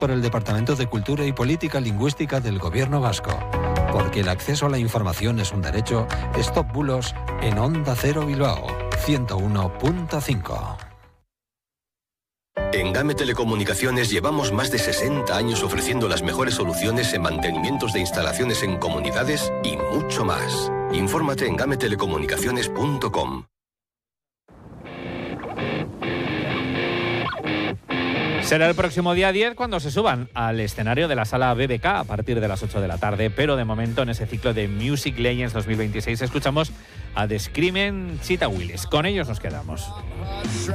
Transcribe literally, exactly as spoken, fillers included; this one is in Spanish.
por el Departamento de Cultura y Política Lingüística del Gobierno Vasco. Porque el acceso a la información es un derecho. Stop Bulos en Onda Cero Bilbao, ciento uno punto cinco. En GAME Telecomunicaciones llevamos más de sesenta años ofreciendo las mejores soluciones en mantenimientos de instalaciones en comunidades y mucho más. Infórmate en game telecomunicaciones punto com. Será el próximo día diez cuando se suban al escenario de la sala B B K a partir de las ocho de la tarde, pero de momento en ese ciclo de Music Legends dos mil veintiséis escuchamos a The Screaming Cheetah Willis. Con ellos nos quedamos.